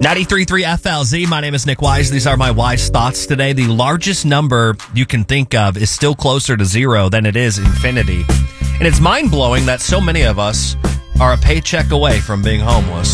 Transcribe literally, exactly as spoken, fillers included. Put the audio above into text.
ninety-three point three F L Z. My name is Nick Wise. These are my wise thoughts today. The largest number you can think of is still closer to zero than it is infinity. And it's mind-blowing that so many of us are a paycheck away from being homeless.